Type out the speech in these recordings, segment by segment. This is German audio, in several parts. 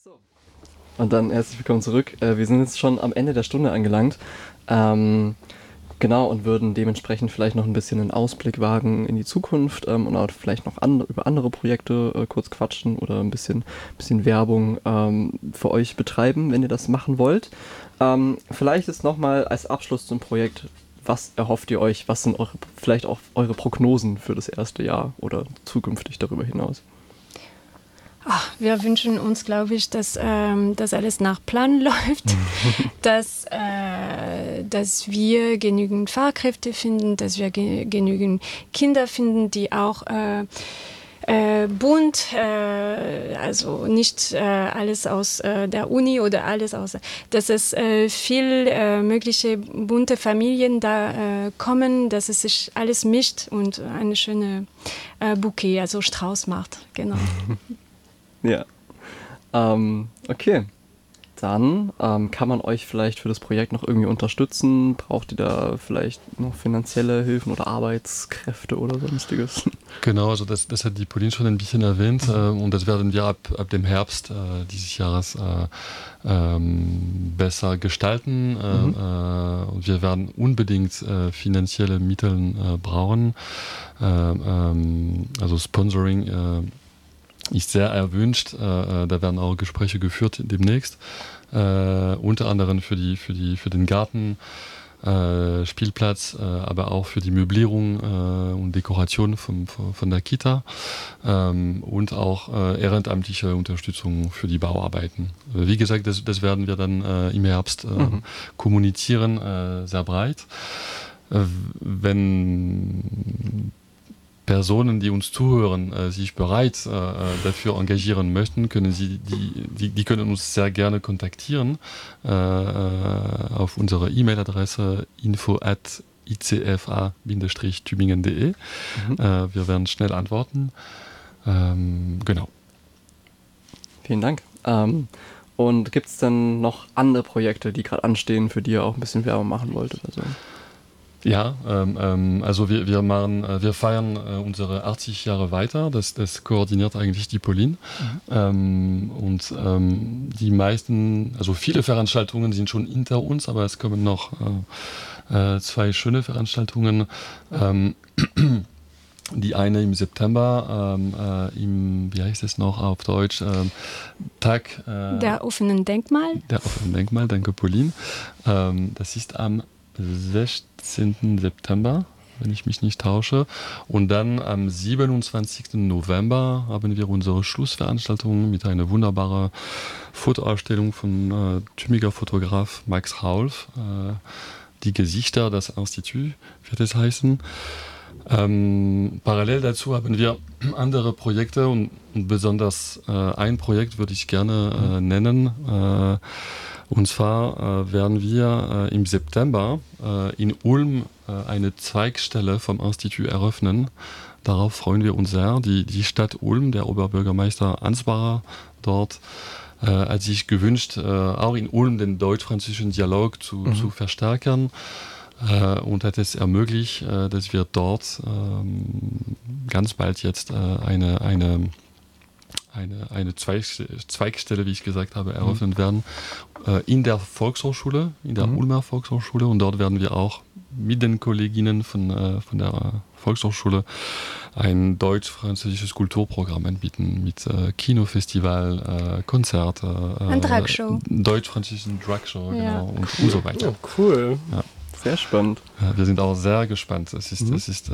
So. Und dann herzlich willkommen zurück. Wir sind jetzt schon am Ende der Stunde angelangt. Genau, und würden dementsprechend vielleicht noch ein bisschen einen Ausblick wagen in die Zukunft und auch vielleicht noch über andere Projekte kurz quatschen oder ein bisschen Werbung für euch betreiben, wenn ihr das machen wollt. Vielleicht ist nochmal als Abschluss zum Projekt, was erhofft ihr euch, was sind vielleicht auch eure Prognosen für das erste Jahr oder zukünftig darüber hinaus? Wir wünschen uns, glaube ich, dass alles nach Plan läuft, dass wir genügend Fahrkräfte finden, dass wir genügend Kinder finden, die auch bunt, also nicht alles aus der Uni oder alles aus, dass es viel mögliche bunte Familien da kommen, dass es sich alles mischt und eine schöne Bouquet, also Strauß macht, genau. Ja, okay. Dann kann man euch vielleicht für das Projekt noch irgendwie unterstützen? Braucht ihr da vielleicht noch finanzielle Hilfen oder Arbeitskräfte oder sonstiges? Genau, also das hat die Pauline schon ein bisschen erwähnt und das werden wir ab dem Herbst dieses Jahres besser gestalten. Und wir werden unbedingt finanzielle Mittel brauchen. Also Sponsoring ist sehr erwünscht. Da werden auch Gespräche geführt demnächst. Unter anderem für den Garten, Spielplatz, aber auch für die Möblierung und Dekoration von der Kita und auch ehrenamtliche Unterstützung für die Bauarbeiten. Wie gesagt, das werden wir dann im Herbst kommunizieren, sehr breit. Wenn Personen, die uns zuhören, sich bereit dafür engagieren möchten, die können uns sehr gerne kontaktieren auf unsere E-Mail-Adresse info@icfa-tübingen.de. Wir werden schnell antworten. Genau. Vielen Dank. Und gibt es denn noch andere Projekte, die gerade anstehen, für die ihr auch ein bisschen Werbung machen wollt oder so? Ja, also wir feiern unsere 80 Jahre weiter, das koordiniert eigentlich die Pauline. Und die meisten, also viele Veranstaltungen sind schon hinter uns, aber es kommen noch 2 schöne Veranstaltungen. Die eine im September, wie heißt es noch auf Deutsch, Tag der offenen Denkmal. Der offenen Denkmal, danke Pauline. Das ist am 16. September, wenn ich mich nicht tausche. Und dann am 27. November haben wir unsere Schlussveranstaltung mit einer wunderbaren Fotoausstellung von Tübinger Fotograf Max Raulf. Die Gesichter, das Institut wird es heißen. Parallel dazu haben wir andere Projekte und besonders ein Projekt würde ich gerne nennen. Und zwar werden wir im September in Ulm eine Zweigstelle vom Institut eröffnen. Darauf freuen wir uns sehr. Die Stadt Ulm, der Oberbürgermeister Ansbacher dort, hat sich gewünscht, auch in Ulm den deutsch-französischen Dialog zu verstärken und hat es ermöglicht, dass wir dort ganz bald jetzt eine Zweigstelle, wie ich gesagt habe, eröffnet werden in der Volkshochschule, in der Ulmer Volkshochschule. Und dort werden wir auch mit den Kolleginnen von der Volkshochschule ein deutsch-französisches Kulturprogramm anbieten mit Kinofestival, Konzerte, Dragshow. Deutsch-französischen Dragshow, genau, und so weiter. Oh, cool. Ja. Sehr spannend. Wir sind auch sehr gespannt. Es ist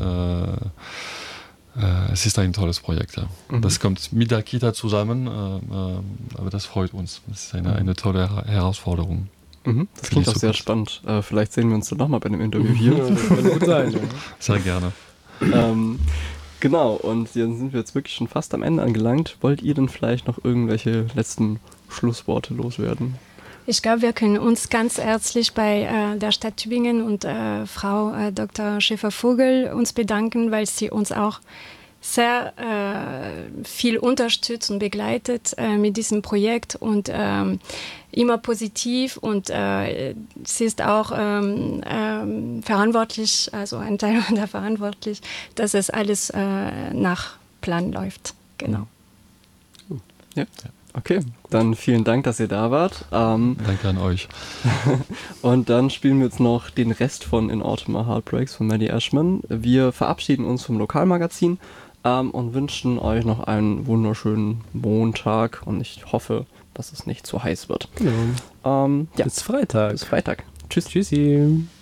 ein tolles Projekt. Ja. Das kommt mit der Kita zusammen, aber das freut uns. Das ist eine tolle Herausforderung. Das klingt auch sehr spannend. Vielleicht sehen wir uns dann nochmal bei dem Interview hier. Das könnte gut sein. Ja. Sehr gerne. Genau, und dann sind wir jetzt wirklich schon fast am Ende angelangt. Wollt ihr denn vielleicht noch irgendwelche letzten Schlussworte loswerden? Ich glaube, wir können uns ganz herzlich bei der Stadt Tübingen und Frau Dr. Schäfer-Vogel uns bedanken, weil sie uns auch sehr viel unterstützt und begleitet mit diesem Projekt und immer positiv und sie ist auch verantwortlich, also ein Teil der verantwortlich, dass es alles nach Plan läuft. Genau. Ja. Okay, dann vielen Dank, dass ihr da wart. Danke an euch. Und dann spielen wir jetzt noch den Rest von In Autumn My Heart Breaks von Maddie Ashman. Wir verabschieden uns vom Lokalmagazin und wünschen euch noch einen wunderschönen Montag und ich hoffe, dass es nicht zu heiß wird. Genau. Ja. Bis Freitag. Bis Freitag. Tschüss. Tschüssi.